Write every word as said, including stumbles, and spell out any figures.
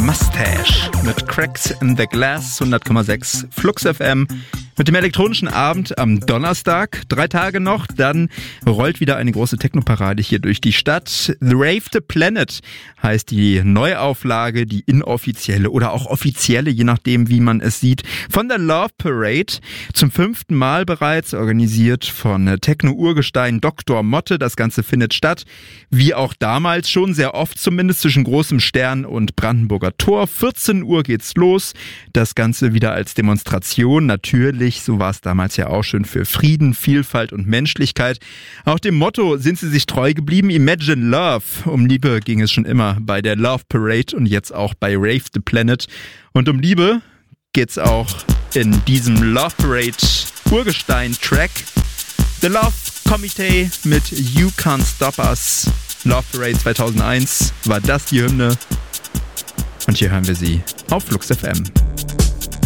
Mustache mit Cracks in the Glass, hundert Komma sechs Flux F M. Mit dem elektronischen Abend am Donnerstag, drei Tage noch, dann rollt wieder eine große Technoparade hier durch die Stadt. The Rave the Planet heißt die Neuauflage, die inoffizielle oder auch offizielle, je nachdem wie man es sieht, von der Love Parade. Zum fünften Mal bereits, organisiert von Techno-Urgestein Doktor Motte. Das Ganze findet statt, wie auch damals schon, sehr oft zumindest, zwischen Großem Stern und Brandenburger Tor. vierzehn Uhr geht's los. Das Ganze wieder als Demonstration, natürlich. So war es damals ja auch schon, für Frieden, Vielfalt und Menschlichkeit. Auch dem Motto sind sie sich treu geblieben. Imagine Love. Um Liebe ging es schon immer bei der Love Parade und jetzt auch bei Rave the Planet. Und um Liebe geht's auch in diesem Love Parade Urgestein-Track. The Love Committee mit You Can't Stop Us. Love Parade zweitausendeins war das die Hymne. Und hier hören wir sie auf Flux F M.